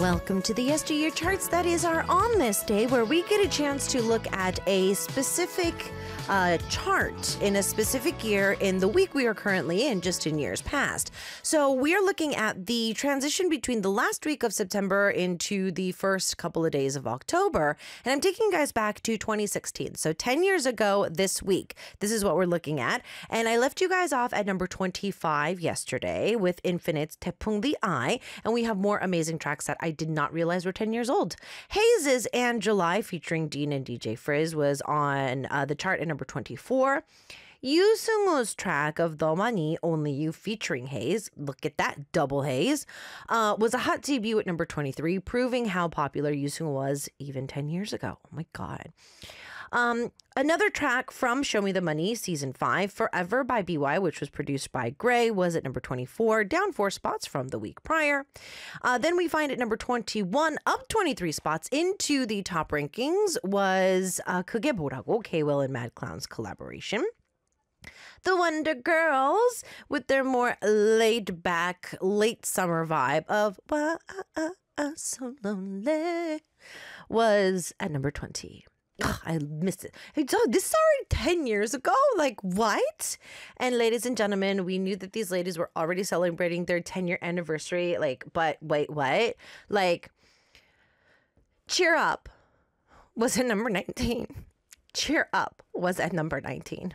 Welcome to the Yesteryear Charts. That is our On This Day, where we get a chance to look at a specific chart in a specific year in the week we are currently in, just in years past. So we are looking at the transition between the last week of September into the first couple of days of October. And I'm taking you guys back to 2016. So 10 years ago this week, this is what we're looking at. And I left you guys off at number 25 yesterday with Infinite's 태풍 the Eye. And we have more amazing tracks that I did not realize were 10 years old. Haze's and July featuring Dean and DJ Frizz was on the chart at number 24. Yoo Seung-woo's track of 너만이 Only You featuring Haze, look at that, double Haze, was a hot debut at number 23, proving how popular Yoo Seung-woo was even 10 years ago. Oh my God. Another track from Show Me the Money, Season 5, Forever by BY, which was produced by Gray, was at number 24, down 4 spots from the week prior. Then we find at number 21, up 23 spots into the top rankings, was 그게 뭐라고, K-Will and Mad Clown's collaboration. The Wonder Girls, with their more laid-back, late summer vibe of Why So Lonely, was at number 20. I missed it. This is already 10 years ago. Like, what? And ladies and gentlemen, we knew that these ladies were already celebrating their 10-year anniversary. Like, but wait, what? Like, Cheer Up was at number 19. Cheer Up was at number 19.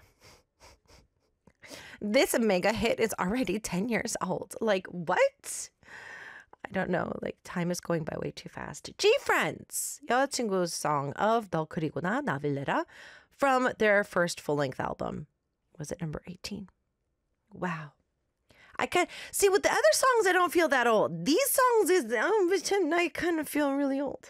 This mega hit is already 10 years old. Like, what? I don't know. Like, time is going by way too fast. G-Friends, 여자친구's song of 너 그리고 나 나빌레라 from their first full-length album was at number 18. Wow. I can see with the other songs, I don't feel that old. These songs I kind of feel really old.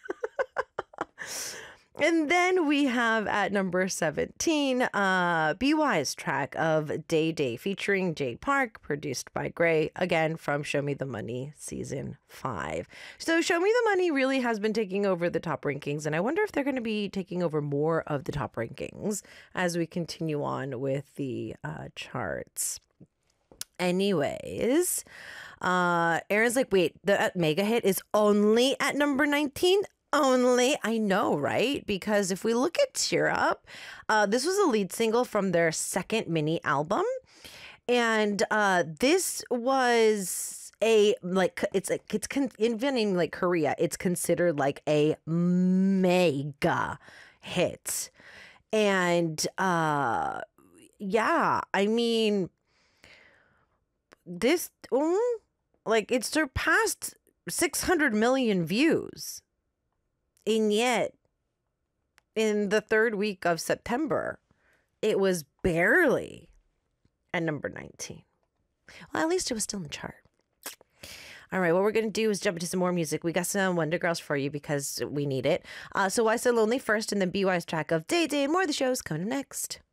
And then we have at number 17, BY's track of Day Day featuring Jay Park, produced by Gray, again from Show Me the Money Season 5. So Show Me the Money really has been taking over the top rankings, and I wonder if they're going to be taking over more of the top rankings as we continue on with the charts. Anyways, Aaron's like, wait, the mega hit is only at number 19? Only, I know, right? Because if we look at Cheer Up, this was a lead single from their second mini album. And this was even in like Korea, it's considered like a mega hit. And yeah, I mean, this, like it surpassed 600 million views. And yet, in the third week of September, it was barely at number 19. Well, at least it was still in the chart. All right, what we're going to do is jump into some more music. We got some Wonder Girls for you because we need it. So Why So Lonely first, and then BY's track of Day Day, and more of the shows coming up next.